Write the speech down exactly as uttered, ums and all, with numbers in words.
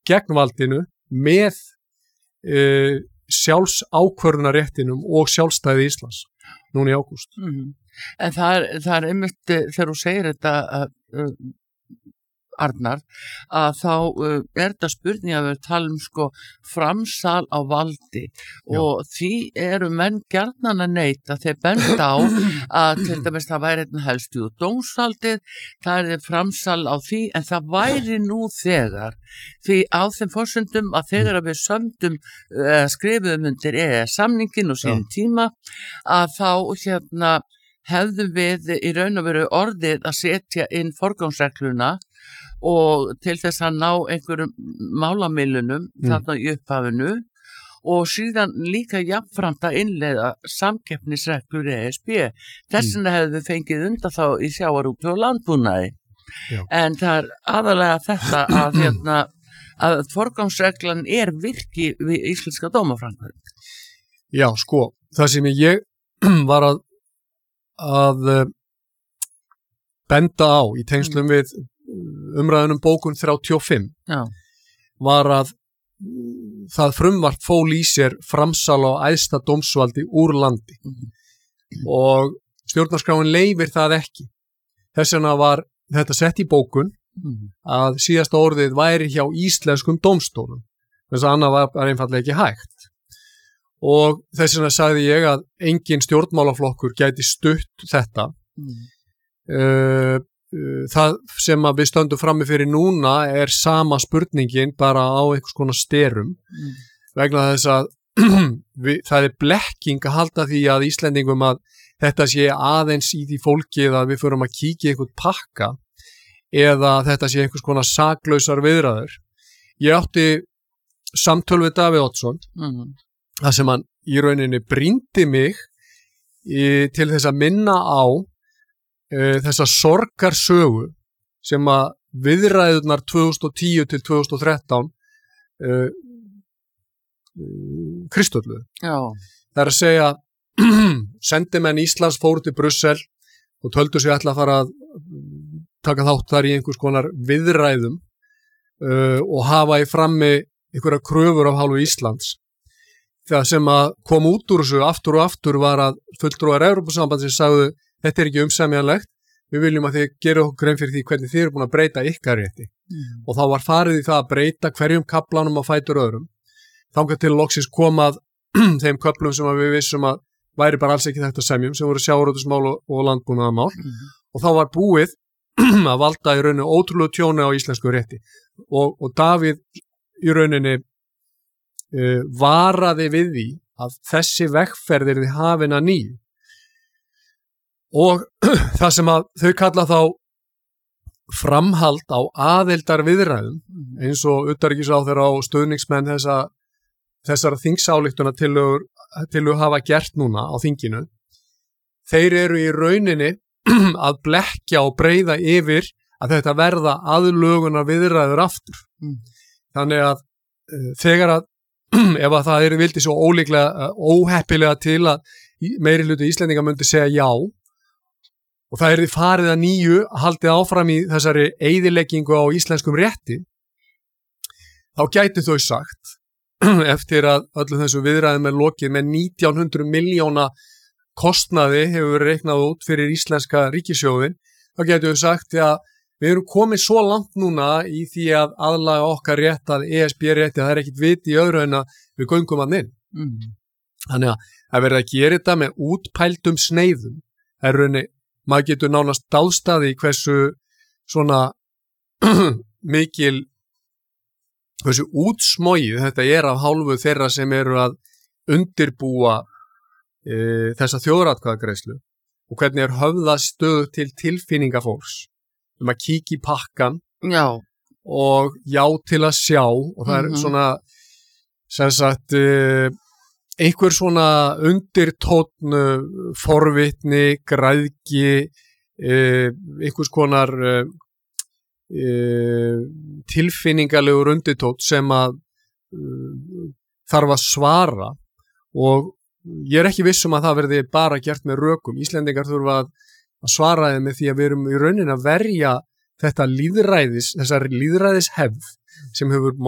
gegn valdinu með uh, sjálfsákvörðunarréttinum og sjálfstæði Íslands núna í ágúst. Mm. En það er, það er einmitt þegar þú segir þetta uh, uh, Arnar, að þá uh, er þetta spurning að við talum sko framsal á valdi og Já. Því eru menn gjarnan að neita þeir benda á að til dæmis það væri einn helst jú dómsvaldið, það er framsal á því en það væri nú þegar því á þeim forsendum að þegar við sömdum uh, skrifuðum undir E E S-samningin og síðan tíma að þá hérna hefðum við í raun og veru orðið að setja inn forgangsregluna og til þess að ná einhverjum málamilunum mm. þarna í upphafinu og síðan líka jafnframt að innleiða samkeppnisreglur E S B. Þess vegna mm. hefðu við fengið undan þá í sjávarútvegi og landbúnaði. Já. En það er aðalega þetta að, hérna, að forgangsreglan er virki við íslenska dómaframkvæmd. Já, sko, það sem ég var að, að benda á í tengslum mm. við umræðunum bókun þrjátíu og fimm Já. Var að það frumvarp fól í sér framsal á æðsta dómsvaldi úr landi mm. og stjórnarskráin leyfir það ekki. Þess vegna var þetta sett í bókun mm. að síðasta orðið væri hjá íslenskum dómstólum. Þess að annað var, var einfaldlega ekki hægt. Og þess vegna sagði ég að engin stjórnmálaflokkur gæti stutt þetta. Mm. Uh, Það sem að við stöndum frammi fyrir núna er sama spurningin bara á einhvers konar sterum mm. vegna þess að við, það er blekking að halda því að Íslendingum að þetta sé aðeins í því fólkið að við förum að kíkja einhvern pakka eða þetta sé einhvers konar saklausar viðræður. Ég átti samtöl við Davíð Oddsson mm. þar sem hann í rauninni brýndi mig í, til þess að minna á þessa sorgarsögu sem að viðræðurnar tvö þúsund og tíu til tvö þúsund og þrettán uh, uh, kristölluðu. Það er að segja sendimenn Íslands fóru til Brussel og töldu sig ætla að fara að taka þátt þar í einhvers konar viðræðum uh, og hafa í frammi einhverja kröfur af hálfu Íslands. Það sem að kom út úr þessu aftur og aftur var að fulltrúar Evrópusambandsins sagðu þetta er ekki umsemjanlegt, við viljum að þið gerum okkur grein fyrir því hvernig þið eru búin að breyta ykkar rétti. Mm. Og þá var farið í það að breyta hverjum kaplanum á fætur öðrum. Þangað til loksins komað þeim köplum sem við vissum að væri bara alls ekki þetta semjum, sem voru sjávarútvegsmál og, og landbúnaðarmál. Mm. Og þá var búið að valda í rauninni ótrúlegu tjóni á íslensku rétti. Og, og Davíð í rauninni uh, varaði við því að þessi vegferð yrði hafin að nýju. Og það sem að þau kalla þá framhald á aðildar viðræðum eins og utanríkisráðherra og stuðningsmenn þessa, þessara þingsályktuna til að hafa gert núna á þinginu. Þeir eru í rauninni að blekkja og breiða yfir að þetta verða aðlögunar viðræður aftur. Mm. Þannig að uh, þegar að ef að það eru vildi svo ólíklega, uh, óheppilega til að meiri hluti Íslendinga myndi segja já og það er því farið að nýju haldið áfram í þessari eyðileggingu á íslenskum rétti, þá gætu þau sagt, eftir að öllum þessum viðræðum er lokið með nítján hundruð milljóna kostnaði hefur verið reiknað út fyrir íslenska ríkissjóðin, þá gætu þau sagt að við erum komið svo langt núna í því að aðlaga okkar rétt að E S B rétti, það er ekkit vit í öðru en að við göngum að inn. Mm. Þannig að það verður að gera þetta með útpældum sneiðum, það er rauninni maður getur nánast dáðstaði hversu svona mikil hversu útsmogið þetta er af hálfu þeirra sem eru að undirbúa e, þessa þjóðaratkvæðagreiðslu og hvernig er höfðað stöðu til tilfinninga fólks um að kíkja í pakkan já. Og já til að sjá og það mm-hmm. er svona sem sagt e, einhver svona undirtónn forvitni, græðgi, eh, einhvers konar eh, tilfinningalegur undirtónn sem að eh, þarf að svara og ég er ekki viss um að það verði bara gert með rökum. Íslendingar þurfa að, að svara þeim með því að við erum í rauninni að verja þetta lýðræðis, þessar lýðræðishefð sem hefur